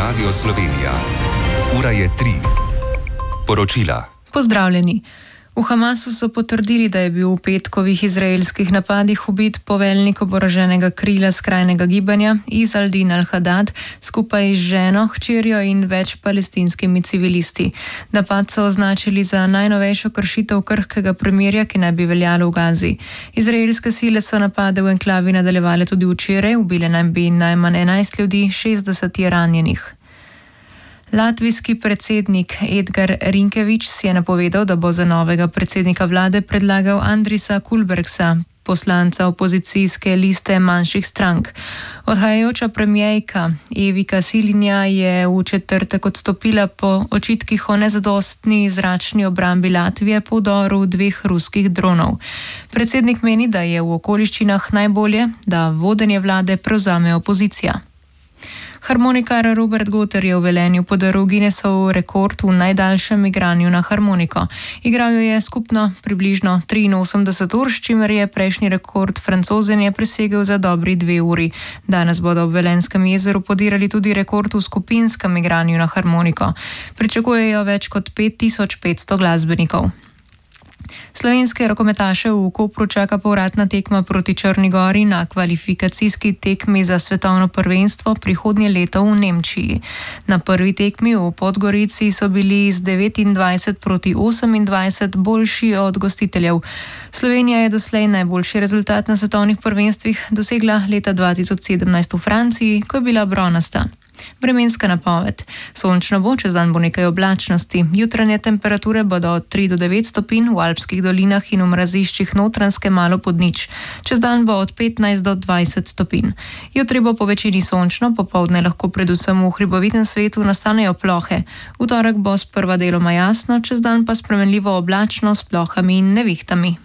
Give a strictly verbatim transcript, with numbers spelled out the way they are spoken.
Radio Slovenija. Ura je tri. Poročila. Pozdravljeni. V Hamasu so potrdili, da je bil v petkovih izraelskih napadih ubit poveljnik oboroženega krila skrajnega gibanja Izaldin al-Hadad skupaj z ženo, hčerjo in več palestinskimi civilisti. Napad so označili za najnovejšo kršitev krhkega premirja, ki naj bi veljalo v Gazi. Izraelske sile so napade v enklavi nadaljevale tudi včeraj, ubile naj bi najmanj enajst ljudi, šestdeset je ranjenih. Latvijski predsednik Edgar Rinkevič si je napovedal, da bo za novega predsednika vlade predlagal Andrisa Kulbergsa, poslanca opozicijske liste manjših strank. Odhajajoča premijejka Evika Silinja je v četrtek odstopila po očitkih o nezadostni zračni obrambi Latvije po udoru dveh ruskih dronov. Predsednik meni, da je v okoliščinah najbolje, da vodenje vlade prevzame opozicija. Harmonikar Robert Goter je v Velenju podaril Guinnessov rekord v najdaljšem igranju na harmoniko. Igral jo je skupno približno triinosemdeset ur, s čimer je prejšnji rekord Francozenje presegel za dobri dve uri. Danes bodo ob Velenskem jezeru podirali tudi rekord v skupinskem igranju na harmoniko. Pričakujejo več kot pet tisoč petsto glasbenikov. Slovenske rokometaše v Kopru čaka povratna tekma proti Črni Gori na kvalifikacijski tekmi za svetovno prvenstvo prihodnje leto v Nemčiji. Na prvi tekmi v Podgorici so bili z devetindvajset proti osemindvajset boljši od gostiteljev. Slovenija je doslej najboljši rezultat na svetovnih prvenstvih dosegla leta dva tisoč sedemnajst v Franciji, ko je bila bronasta. Vremenska napoved. Sončno bo, čez dan bo nekaj oblačnosti. Jutranje temperature bodo od tri do devet stopinj, v alpskih dolinah in v mraziščih Notranjske malo pod nič. Čez dan bo od petnajst do dvajset stopinj. Jutri bo po večini sončno, popoldne lahko predvsem v hribovitem svetu nastanejo plohe. V torek bo sprva deloma jasno, čez dan pa spremenljivo oblačno s plohami in nevihtami.